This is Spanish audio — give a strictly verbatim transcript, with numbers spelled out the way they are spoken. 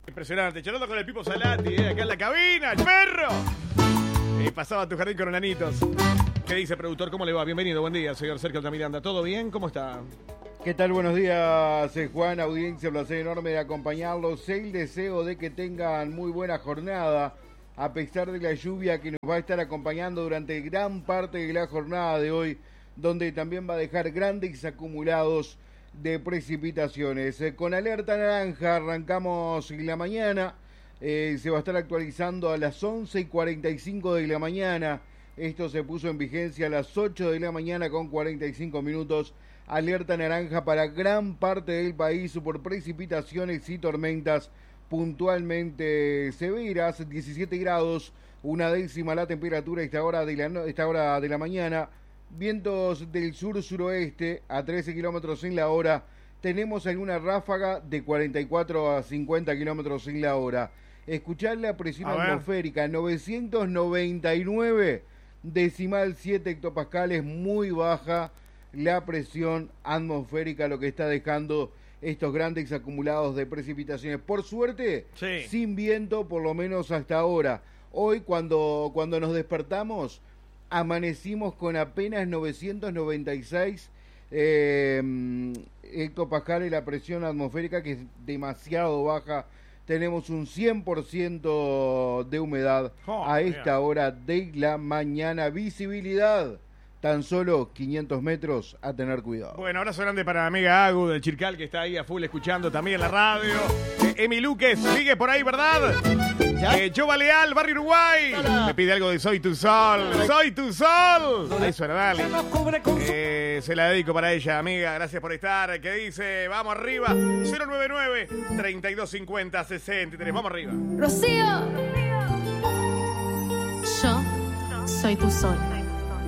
Impresionante, charlando con el Pipo Salati, eh, acá en la cabina, el perro. Y pasaba a tu jardín con enanitos. ¿Qué dice, productor? ¿Cómo le va? Bienvenido, buen día, señor Sergio Altamiranda. ¿Todo bien? ¿Cómo está? ¿Qué tal? Buenos días, eh, Juan, audiencia, placer enorme de acompañarlos. El deseo de que tengan muy buena jornada, a pesar de la lluvia que nos va a estar acompañando durante gran parte de la jornada de hoy, donde también va a dejar grandes acumulados de precipitaciones. Eh, con alerta naranja arrancamos en la mañana, eh, se va a estar actualizando a las once y cuarenta y cinco de la mañana. Esto se puso en vigencia a las ocho de la mañana con cuarenta y cinco minutos. Alerta naranja para gran parte del país por precipitaciones y tormentas puntualmente severas. diecisiete grados, una décima la temperatura a esta hora de la, no, esta hora de la mañana. Vientos del sur-suroeste a trece kilómetros en la hora. Tenemos alguna ráfaga de cuarenta y cuatro a cincuenta kilómetros en la hora. Escuchar la presión atmosférica, novecientos noventa y nueve decimal siete hectopascales, muy baja la presión atmosférica, lo que está dejando estos grandes acumulados de precipitaciones. Por suerte, sí, sin viento, por lo menos hasta ahora. Hoy, cuando, cuando nos despertamos, amanecimos con apenas novecientos noventa y seis eh, hectopascales la presión atmosférica, que es demasiado baja. Tenemos un cien por ciento de humedad oh, a esta yeah. hora de la mañana. Visibilidad tan solo quinientos metros, a tener cuidado. Bueno, abrazo grande para la amiga Agu del Chircal, que está ahí a full escuchando también la radio. Eh, Emi Luques sigue por ahí, ¿verdad? Eh, Jova Leal, Barrio Uruguay. Hola. Me pide algo de Soy tu Sol. Soy tu Sol. Ahí suena, dale. Eh, se la dedico para ella, amiga. Gracias por estar. ¿Qué dice? Vamos arriba. cero nueve nueve, treinta y dos cincuenta, sesenta y tres. Vamos arriba. Rocío. Yo soy tu sol.